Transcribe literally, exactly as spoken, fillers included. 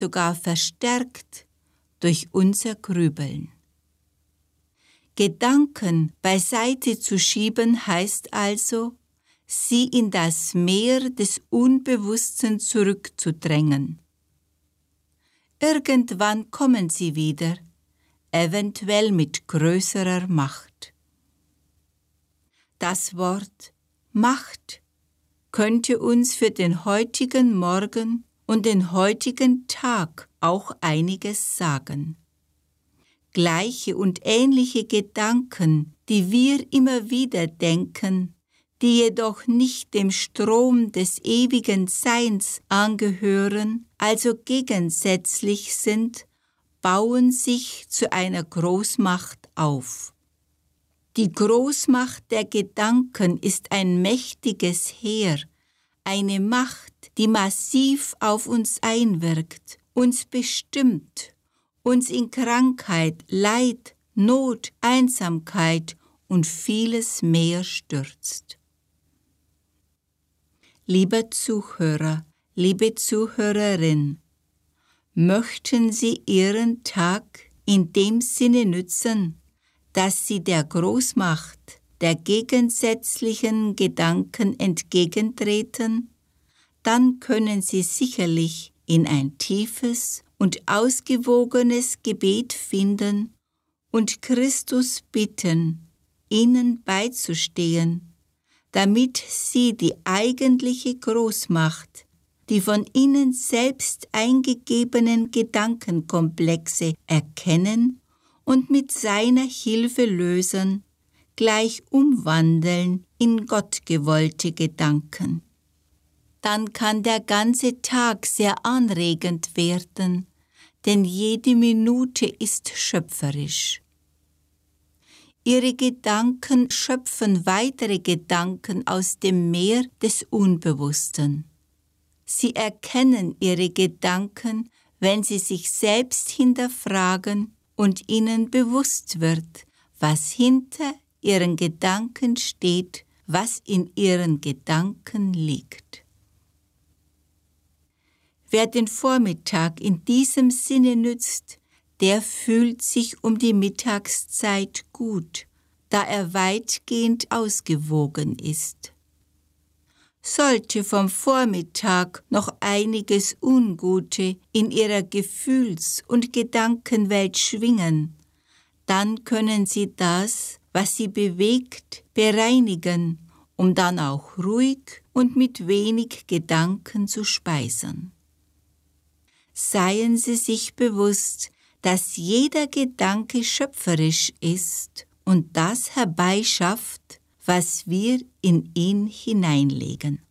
sogar verstärkt durch unser Grübeln. Gedanken beiseite zu schieben heißt also, sie in das Meer des Unbewussten zurückzudrängen. Irgendwann kommen sie wieder, eventuell mit größerer Macht. Das Wort Macht könnte uns für den heutigen Morgen und den heutigen Tag auch einiges sagen. Gleiche und ähnliche Gedanken, die wir immer wieder denken, die jedoch nicht dem Strom des ewigen Seins angehören, also gegensätzlich sind, bauen sich zu einer Großmacht auf. Die Großmacht der Gedanken ist ein mächtiges Heer, eine Macht, die massiv auf uns einwirkt, uns bestimmt, uns in Krankheit, Leid, Not, Einsamkeit und vieles mehr stürzt. Lieber Zuhörer, liebe Zuhörerin, möchten Sie Ihren Tag in dem Sinne nützen, dass Sie der Großmacht der gegensätzlichen Gedanken entgegentreten, dann können Sie sicherlich in ein tiefes und ausgewogenes Gebet finden und Christus bitten, Ihnen beizustehen, damit Sie die eigentliche Großmacht, die von Ihnen selbst eingegebenen Gedankenkomplexe erkennen und mit seiner Hilfe lösen, gleich umwandeln in gottgewollte Gedanken. Dann kann der ganze Tag sehr anregend werden, denn jede Minute ist schöpferisch. Ihre Gedanken schöpfen weitere Gedanken aus dem Meer des Unbewussten. Sie erkennen Ihre Gedanken, wenn Sie sich selbst hinterfragen und Ihnen bewusst wird, was hinter Ihren Gedanken steht, was in Ihren Gedanken liegt. Wer den Vormittag in diesem Sinne nützt, der fühlt sich um die Mittagszeit gut, da er weitgehend ausgewogen ist. Sollte vom Vormittag noch einiges Ungute in Ihrer Gefühls- und Gedankenwelt schwingen, dann können Sie das, was Sie bewegt, bereinigen, um dann auch ruhig und mit wenig Gedanken zu speisen. Seien Sie sich bewusst, dass jeder Gedanke schöpferisch ist und das herbeischafft, was wir in ihn hineinlegen.